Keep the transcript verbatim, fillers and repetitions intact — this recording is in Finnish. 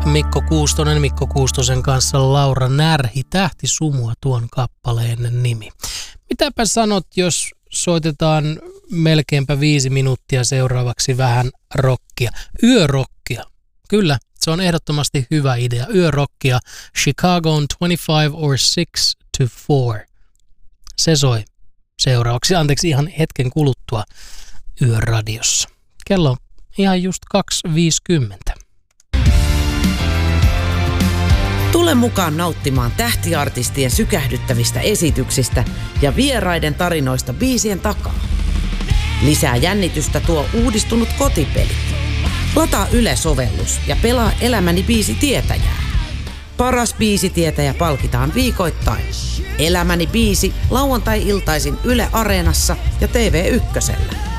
Mikko Kuustonen, Mikko Kuustosen kanssa Laura Närhi, Tähti sumua tuon kappaleen nimi. Mitäpä sanot, jos soitetaan melkeinpä viisi minuuttia seuraavaksi vähän rockia, yörockia. Kyllä, se on ehdottomasti hyvä idea, yörockia, Chicago on twenty-five or six to four. Se soi seuraavaksi, anteeksi ihan hetken kuluttua Yöradiossa. Kello on ihan just kaksi viisikymmentä. Tule mukaan nauttimaan tähtiartistien sykähdyttävistä esityksistä ja vieraiden tarinoista biisien takaa. Lisää jännitystä tuo uudistunut kotipeli. Lataa Yle-sovellus ja pelaa Elämäni biisitietäjää. Paras biisitietäjä palkitaan viikoittain. Elämäni biisi lauantai-iltaisin Yle Areenassa ja T V Ykkösellä.